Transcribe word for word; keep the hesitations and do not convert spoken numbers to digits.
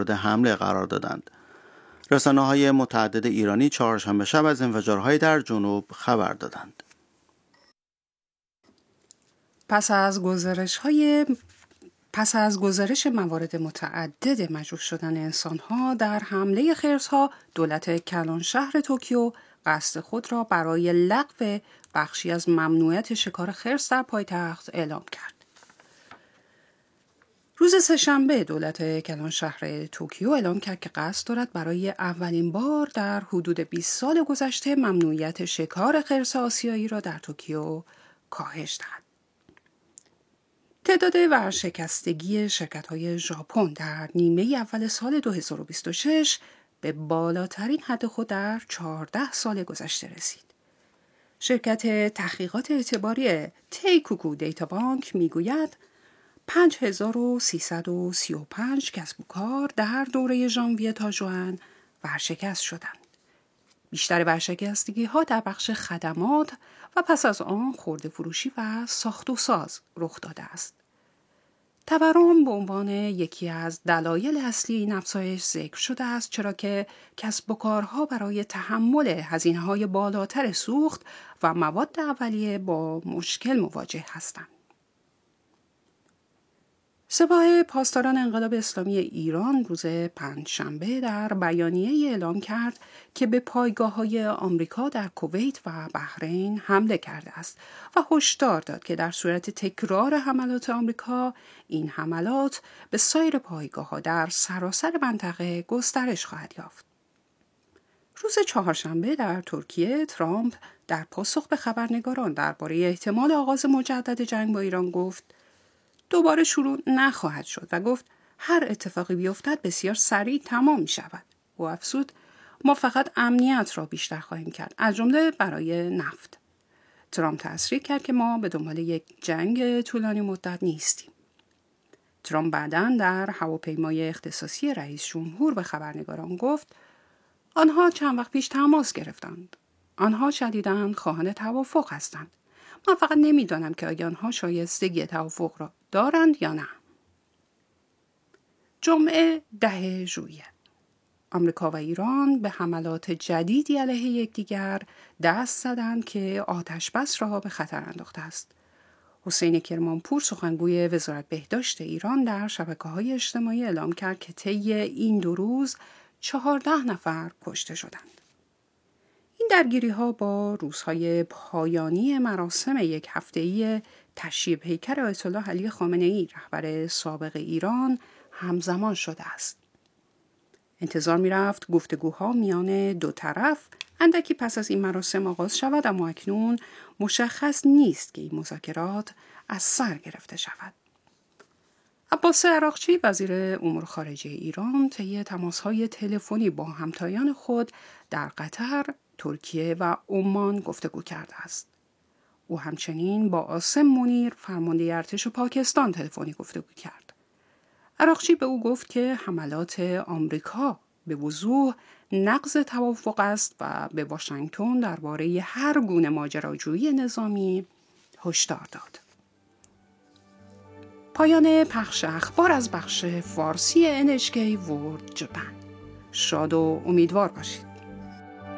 مورد حمله قرار دادند. رسانه‌های متعدد ایرانی چهارشنبه شب از انفجارهای در جنوب خبر دادند. پس از گزارش‌های پس از گزارش موارد متعدد مجروح شدن انسان‌ها در حمله خرس‌ها، دولت کلان شهر توکیو قصد خود را برای لغو بخشی از ممنوعیت شکار خرس در پایتخت اعلام کرد. روز سه‌شنبه دولت کلان شهر توکیو اعلام کرد که قصد دارد برای اولین بار در حدود بیست سال گذشته ممنوعیت شکار خرس آسیایی را در توکیو کاهش دهد. تعداد ورشکستگی شرکت‌های ژاپن در نیمه اول سال دو هزار و بیست و شش به بالاترین حد خود در چهارده سال گذشته رسید. شرکت تحقیقات اعتباری تیکوکو دیتا بانک میگوید پنج هزار و سیصد و سی و پنج کسب و کار در دوره ژانویه تا ژوئن ورشکست شدند. بیشتر ورشکستگی ها در بخش خدمات و پس از آن خرده فروشی و ساخت و ساز رخ داده است. تورم به عنوان یکی از دلایل اصلی این افزایش ذکر شده است، چرا که کسب و کارها برای تحمل هزینه‌های بالاتر سوخت و مواد اولیه با مشکل مواجه هستند. سپاه پاسداران انقلاب اسلامی ایران روز پنجشنبه در بیانیه اعلام کرد که به پایگاه‌های آمریکا در کویت و بحرین حمله کرده است و هشدار داد که در صورت تکرار حملات آمریکا، این حملات به سایر پایگاه‌ها در سراسر منطقه گسترش خواهد یافت. روز چهارشنبه در ترکیه، ترامپ در پاسخ به خبرنگاران درباره احتمال آغاز مجدد جنگ با ایران گفت دوباره شروع نخواهد شد و گفت هر اتفاقی بیفتد بسیار سریع تمام می شود. او افزود ما فقط امنیت را بیشتر خواهیم کرد، از جمله برای نفت. ترامپ تصریح کرد که ما به دنبال یک جنگ طولانی مدت نیستیم. ترامپ بعداً در هواپیمای اختصاصی رئیس جمهور به خبرنگاران گفت آنها چند وقت پیش تماس گرفتند. آنها شدیداً خواهان توافق هستند. من فقط نمیدانم که آیا آنها شایستگی توافق را دارند یا نه. جمعه ده ژوئیه آمریکا و ایران به حملات جدیدی علیه یکدیگر دست زدند که آتش بس را به خطر انداخته است. حسین کرمانپور سخنگوی وزارت بهداشت ایران در شبکه‌های اجتماعی اعلام کرد که طی این دو روز چهارده نفر کشته شدند. این درگیری‌ها با روزهای پایانی مراسم یک هفته‌ای تشییع پیکر آیت الله علی خامنه‌ای رهبر سابق ایران همزمان شده است. انتظار می‌رفت گفتگوها میان دو طرف اندکی پس از این مراسم آغاز شود، اما اکنون مشخص نیست که این مذاکرات از سر گرفته شود. عباس عراقچی وزیر امور خارجه ایران طی تماس‌های تلفنی با همتایان خود در قطر، ترکیه و عمان گفتگو کرده است. او همچنین با عاصم منیر فرمانده ارتش پاکستان تلفنی گفتگو کرد. عراقچی به او گفت که حملات آمریکا به وضوح نقض توافق است و به واشنگتن درباره هر گونه ماجراجویی نظامی هشدار داد. پایان پخش اخبار از بخش فارسی ان اچ کی World Japan. شاد و امیدوار باشید.